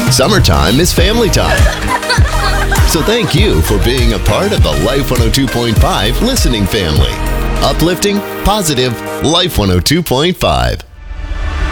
Summertime is family time. So thank you for being a part of the Life 102.5 listening family. Uplifting, positive, Life 102.5.